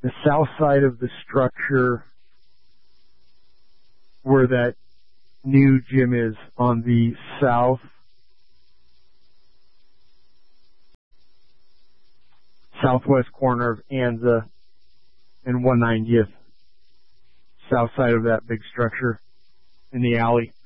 the south side of the structure where that new gym is, on the southwest corner of Anza and 190th, south side of that big structure in the alley.